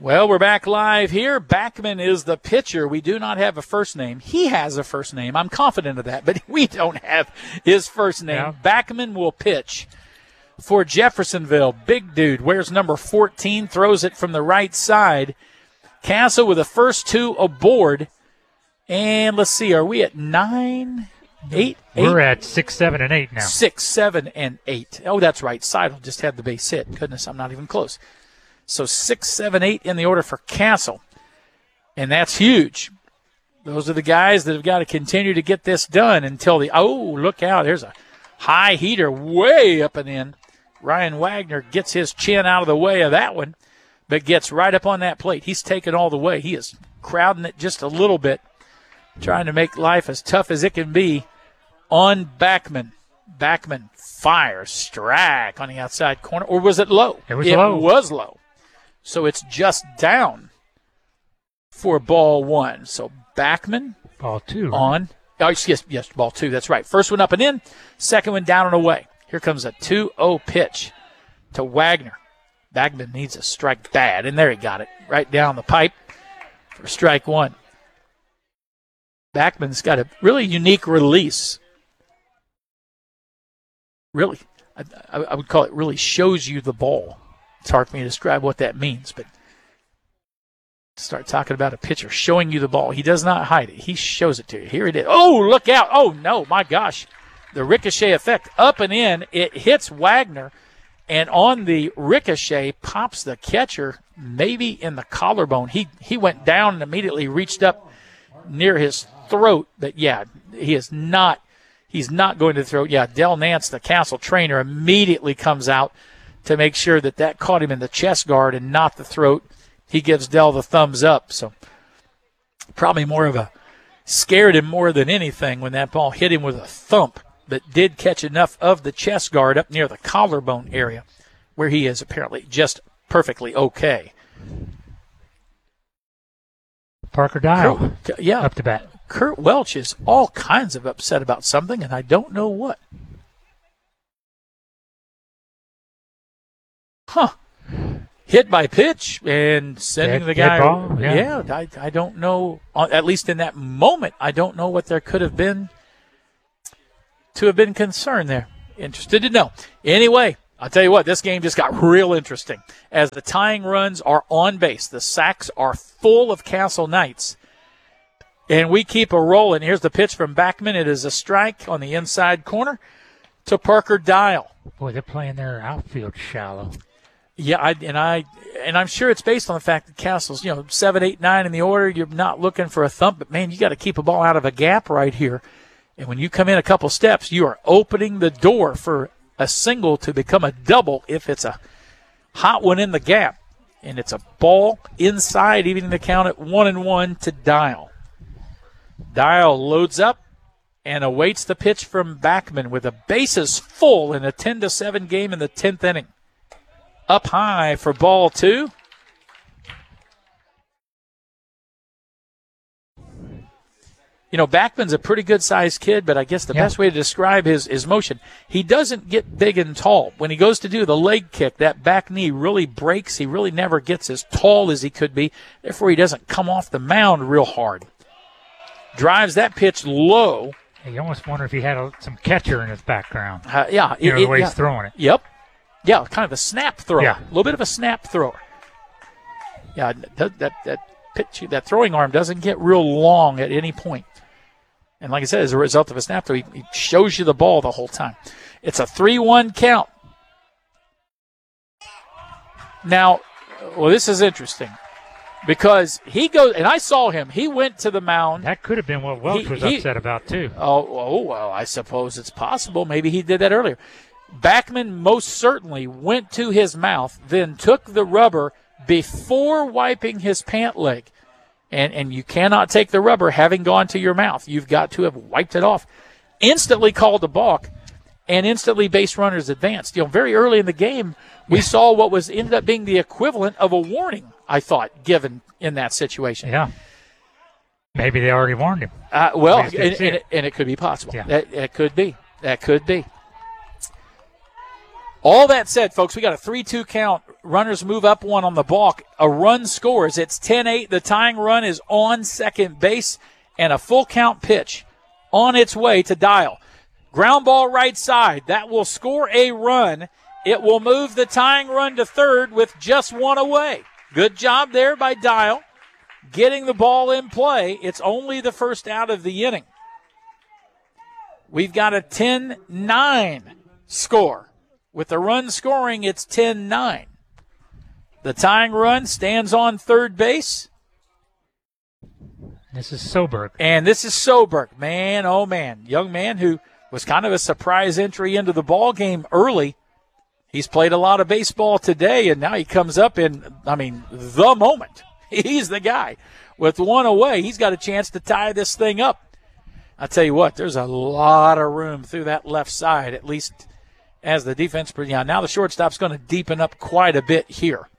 Well, we're back live here. Backman is the pitcher. We do not have a first name. He has a first name. I'm confident of that, but we don't have his first name. Yeah. Backman will pitch for Jeffersonville. Big dude, wears number 14, throws it from the right side. Castle with the first two aboard. And let's see, are we at 9, 8? We're at 6, 7, and 8 now. 6, 7, and 8. Oh, that's right. Seidel just had the base hit. Goodness, I'm not even close. So 6, 7, 8 in the order for Castle. And that's huge. Those are the guys that have got to continue to get this done until look out. There's a high heater way up and in. Ryan Wagner gets his chin out of the way of that one, but gets right up on that plate. He's taken all the way. He is crowding it just a little bit, trying to make life as tough as it can be on Backman. Backman fires, strike on the outside corner. Or was it low? It was low. So it's just down for ball one. So Backman ball 2 on. Oh, yes, ball 2. That's right. First one up and in. Second one down and away. Here comes a 2-0 pitch to Wagner. Backman needs a strike bad, and there he got it. Right down the pipe for strike one. Backman's got a really unique release. Really, I would call it really shows you the ball. It's hard for me to describe what that means, but start talking about a pitcher showing you the ball. He does not hide it. He shows it to you. Here it is. Oh, look out. Oh, no, my gosh. The ricochet effect. Up and in. It hits Wagner, and on the ricochet pops the catcher maybe in the collarbone. He went down and immediately reached up near his throat. But, yeah, he's not going to throw. Yeah, Del Nance, the Castle trainer, immediately comes out to make sure that caught him in the chest guard and not the throat. He gives Del the thumbs up. So probably more of a scared him more than anything when that ball hit him with a thump, but did catch enough of the chest guard up near the collarbone area where he is apparently just perfectly okay. Parker Dial up to bat. Kurt Welch is all kinds of upset about something, and I don't know what. Hit by pitch and sending the guy. Ball, yeah. I don't know. At least in that moment, I don't know what there could have been to have been concerned there. Interested to know. Anyway, I'll tell you what, this game just got real interesting. As the tying runs are on base, the sacks are full of Castle Knights. And we keep a rolling. Here's the pitch from Backman. It is a strike on the inside corner to Parker Dial. Boy, they're playing their outfield shallow. Yeah, I'm sure it's based on the fact that Castle's, 7, 8, 9 in the order. You're not looking for a thump, but man, you got to keep a ball out of a gap right here. And when you come in a couple steps, you are opening the door for a single to become a double if it's a hot one in the gap. And it's a ball inside, evening the count at 1-1 to Dial. Dial loads up and awaits the pitch from Backman with the bases full in a 10-7 game in the 10th inning. Up high for ball 2. Backman's a pretty good-sized kid, but I guess the best way to describe his motion, he doesn't get big and tall. When he goes to do the leg kick, that back knee really breaks. He really never gets as tall as he could be. Therefore, he doesn't come off the mound real hard. Drives that pitch low. You almost wonder if he had some catcher in his background. The way he's throwing it. Yep. Yeah, kind of a snap thrower. Yeah. A little bit of a snap thrower. Yeah, that pitch, that throwing arm doesn't get real long at any point. And like I said, as a result of a snap throw, he shows you the ball the whole time. It's a 3-1 count. Now, this is interesting because he goes, and I saw him. He went to the mound. That could have been what Welch was upset about, too. Oh, well, I suppose it's possible. Maybe he did that earlier. Backman most certainly went to his mouth, then took the rubber before wiping his pant leg. And you cannot take the rubber having gone to your mouth. You've got to have wiped it off. Instantly called a balk, and instantly base runners advanced. Very early in the game, we saw what ended up being the equivalent of a warning, I thought, given in that situation. Yeah. Maybe they already warned him. And it could be possible. Yeah. That could be. All that said, folks, we got a 3-2 count. Runners move up one on the balk. A run scores. It's 10-8. The tying run is on second base, and a full count pitch on its way to Dial. Ground ball right side. That will score a run. It will move the tying run to third with just one away. Good job there by Dial, getting the ball in play. It's only the first out of the inning. We've got a 10-9 score. With the run scoring, it's 10-9. The tying run stands on third base. This is Soberg. And this is Soberg. Man, oh man. Young man who was kind of a surprise entry into the ball game early. He's played a lot of baseball today, and now he comes up in, the moment. He's the guy. With one away, he's got a chance to tie this thing up. I'll tell you what, there's a lot of room through that left side, at least as the defense. Now the shortstop's going to deepen up quite a bit here.